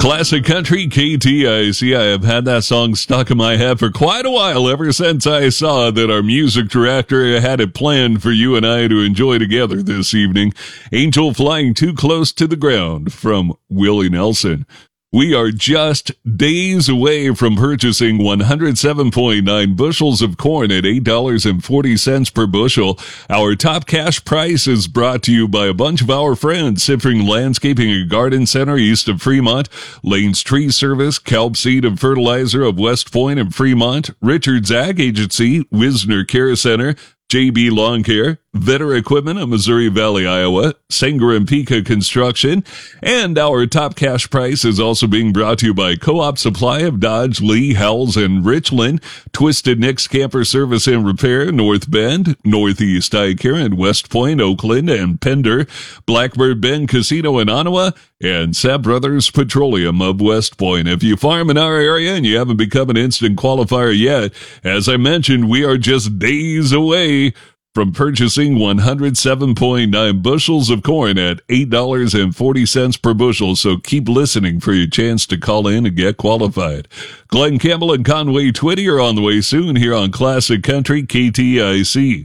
Classic Country KTIC. I have had that song stuck in my head for quite a while, ever since I saw that our music director had it planned for you and I to enjoy together this evening. Angel Flying Too Close to the Ground from Willie Nelson. We are just days away from purchasing 107.9 bushels of corn at $8.40 per bushel. Our top cash price is brought to you by a bunch of our friends: Sifring Landscaping and Garden Center east of Fremont, Lane's Tree Service, Kelp Seed and Fertilizer of West Point and Fremont, Richard's Ag Agency, Wisner Care Center, JB Lawn Care, Vetter Equipment of Missouri Valley, Iowa, Sanger and Pika Construction, and our top cash price is also being brought to you by Co-op Supply of Dodge, Lee, Howells, and Richland, Twisted Nick's Camper Service and Repair, North Bend, Northeast Eye Care in West Point, Oakland, and Pender, Blackbird Bend Casino in Ottawa, and Sapp Brothers Petroleum of West Point. If you farm in our area and you haven't become an instant qualifier yet, as I mentioned, we are just days away from purchasing 107.9 bushels of corn at $8.40 per bushel, so keep listening for your chance to call in and get qualified. Glenn Campbell and Conway Twitty are on the way soon here on Classic Country KTIC.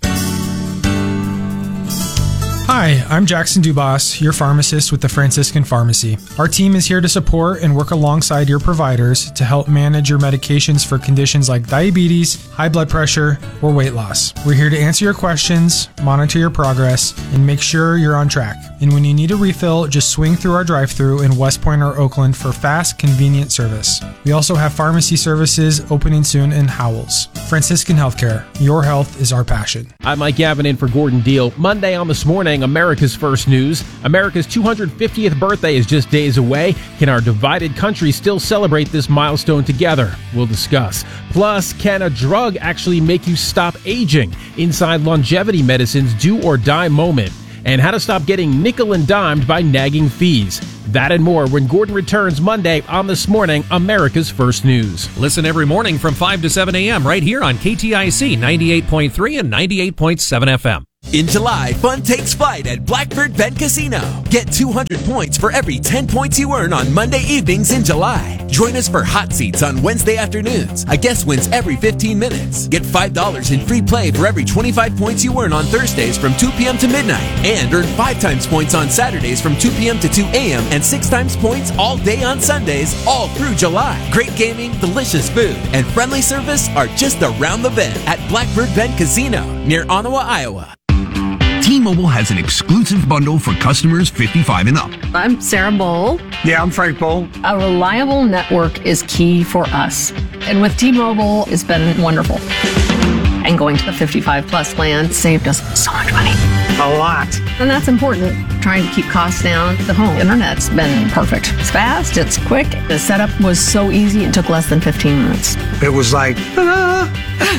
Hi, I'm Jackson Dubas, your pharmacist with the Franciscan Pharmacy. Our team is here to support and work alongside your providers to help manage your medications for conditions like diabetes, high blood pressure, or weight loss. We're here to answer your questions, monitor your progress, and make sure you're on track. And when you need a refill, just swing through our drive-thru in West Point or Oakland for fast, convenient service. We also have pharmacy services opening soon in Howells. Franciscan Healthcare, your health is our passion. I'm Mike Gavin in for Gordon Deal. Monday on This Morning, America's First News. America's 250th birthday is just days away. Can our divided country still celebrate this milestone together? We'll discuss. Plus, can a drug actually make you stop aging? Inside Longevity Medicine's Do or Die moment. And how to stop getting nickel and dimed by nagging fees. That and more when Gordon returns Monday on This Morning, America's First News. Listen every morning from 5 to 7 a.m. right here on KTIC 98.3 and 98.7 FM. In July, fun takes flight at Blackbird Bend Casino. Get 200 points for every 10 points you earn on Monday evenings in July. Join us for hot seats on Wednesday afternoons. A guest wins every 15 minutes. Get $5 in free play for every 25 points you earn on Thursdays from 2 p.m. to midnight. And earn 5 times points on Saturdays from 2 p.m. to 2 a.m. and 6 times points all day on Sundays, all through July. Great gaming, delicious food, and friendly service are just around the bend at Blackbird Bend Casino near Ottawa, Iowa. T-Mobile has an exclusive bundle for customers 55 and up. I'm Sarah Bowl. Yeah, I'm Frank Bowl. A reliable network is key for us. And with T-Mobile, it's been wonderful. And going to the 55 plus plan saved us so much money. A lot. And that's important. Trying to keep costs down. The home internet's been perfect. It's fast, it's quick. The setup was so easy, it took less than 15 minutes. It was like, ta-da!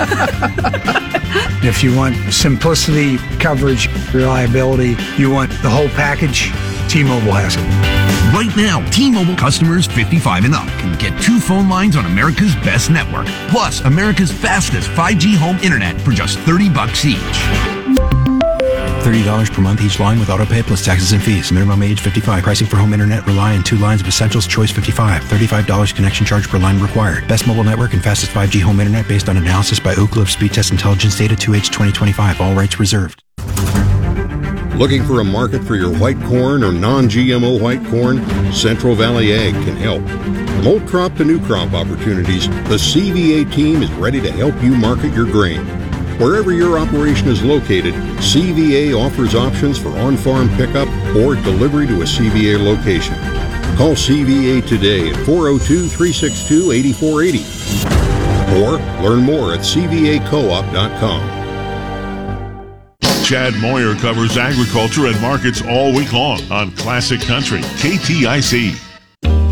If you want simplicity, coverage, reliability, you want the whole package, T-Mobile has it. Right now, T-Mobile customers 55 and up can get 2 phone lines on America's best network, plus America's fastest 5G home internet for just $30 each. $30 per month each line with autopay plus taxes and fees. Minimum age 55. Pricing for home internet rely on 2 lines of Essentials Choice 55. $35 connection charge per line required. Best mobile network and fastest 5G home internet based on analysis by Oak Cliff Speed Test Intelligence Data 2H 2025. All rights reserved. Looking for a market for your white corn or non-GMO white corn? Central Valley Ag can help. From old crop to new crop opportunities, the CVA team is ready to help you market your grain. Wherever your operation is located, CVA offers options for on-farm pickup or delivery to a CVA location. Call CVA today at 402-362-8480 or learn more at cvacoop.com. Chad Moyer covers agriculture and markets all week long on Classic Country KTIC.